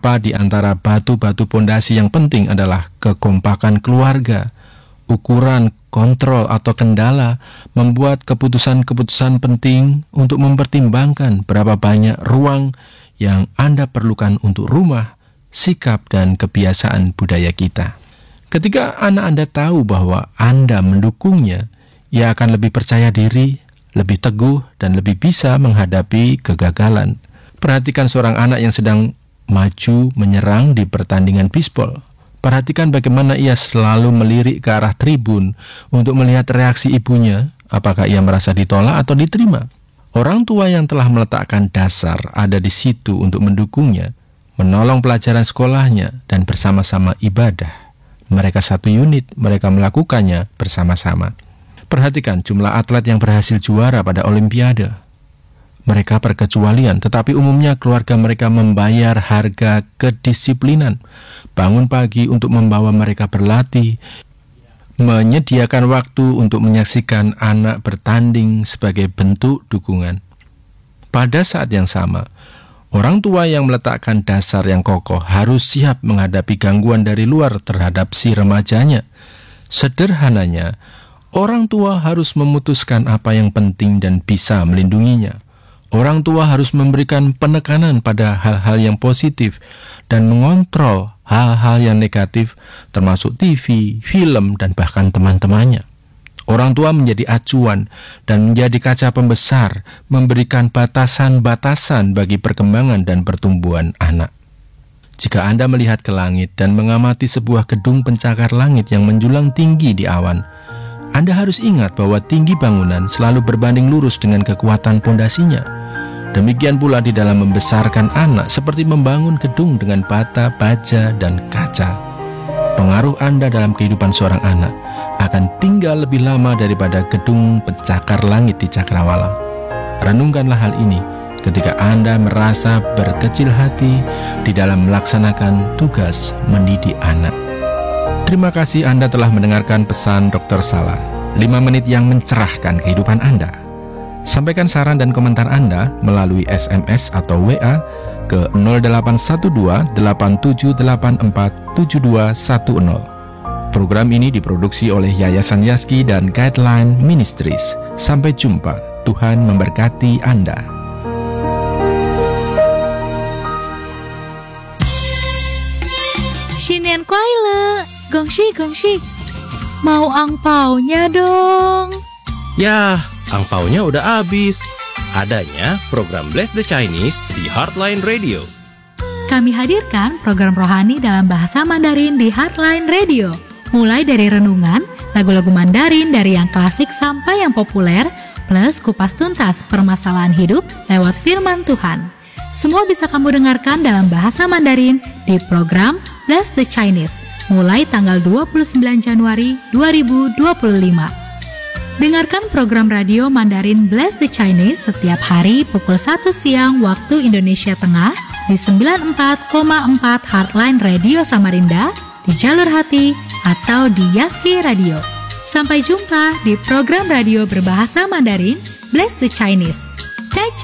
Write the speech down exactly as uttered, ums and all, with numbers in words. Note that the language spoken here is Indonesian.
Beberapa di antara batu-batu pondasi yang penting adalah kekompakan keluarga, ukuran, kontrol atau kendala, membuat keputusan-keputusan penting untuk mempertimbangkan berapa banyak ruang yang Anda perlukan untuk rumah, sikap, dan kebiasaan budaya kita. Ketika anak Anda tahu bahwa Anda mendukungnya, ia akan lebih percaya diri, lebih teguh, dan lebih bisa menghadapi kegagalan. Perhatikan seorang anak yang sedang maju menyerang di pertandingan bisbol. Perhatikan bagaimana ia selalu melirik ke arah tribun untuk melihat reaksi ibunya, apakah ia merasa ditolak atau diterima. Orang tua yang telah meletakkan dasar ada di situ untuk mendukungnya, menolong pelajaran sekolahnya, dan bersama-sama ibadah. Mereka satu unit, mereka melakukannya bersama-sama. Perhatikan jumlah atlet yang berhasil juara pada Olimpiade. Mereka berkecualian, tetapi umumnya keluarga mereka membayar harga kedisiplinan, bangun pagi untuk membawa mereka berlatih, menyediakan waktu untuk menyaksikan anak bertanding sebagai bentuk dukungan. Pada saat yang sama, orang tua yang meletakkan dasar yang kokoh harus siap menghadapi gangguan dari luar terhadap si remajanya. Sederhananya, orang tua harus memutuskan apa yang penting dan bisa melindunginya. Orang tua harus memberikan penekanan pada hal-hal yang positif dan mengontrol hal-hal yang negatif, termasuk T V, film, dan bahkan teman-temannya. Orang tua menjadi acuan dan menjadi kaca pembesar, memberikan batasan-batasan bagi perkembangan dan pertumbuhan anak. Jika Anda melihat ke langit dan mengamati sebuah gedung pencakar langit yang menjulang tinggi di awan, Anda harus ingat bahwa tinggi bangunan selalu berbanding lurus dengan kekuatan pondasinya. Demikian pula di dalam membesarkan anak, seperti membangun gedung dengan bata, baja, dan kaca. Pengaruh Anda dalam kehidupan seorang anak akan tinggal lebih lama daripada gedung pencakar langit di cakrawala. Renungkanlah hal ini ketika Anda merasa berkecil hati di dalam melaksanakan tugas mendidik anak. Terima kasih Anda telah mendengarkan pesan dokter Sala, lima menit yang mencerahkan kehidupan Anda. Sampaikan saran dan komentar Anda melalui S M S atau W A ke nol delapan satu dua delapan tujuh delapan empat tujuh dua satu nol. Program ini diproduksi oleh Yayasan Yaski dan Guideline Ministries. Sampai jumpa. Tuhan memberkati Anda. Xinian kuai le, gongxi gongxi. Mau angpaunya dong. Yah, angpaunya udah habis. Adanya program Bless the Chinese di Heartline Radio. Kami hadirkan program rohani dalam bahasa Mandarin di Heartline Radio. Mulai dari renungan, lagu-lagu Mandarin dari yang klasik sampai yang populer, plus kupas tuntas permasalahan hidup lewat firman Tuhan. Semua bisa kamu dengarkan dalam bahasa Mandarin di program Bless the Chinese, mulai tanggal dua puluh sembilan Januari dua ribu dua puluh lima. Dengarkan program radio Mandarin Bless the Chinese setiap hari pukul satu siang waktu Indonesia Tengah di sembilan puluh empat koma empat Heartline Radio Samarinda, di Jalur Hati, atau di Yaski Radio. Sampai jumpa di program radio berbahasa Mandarin Bless the Chinese.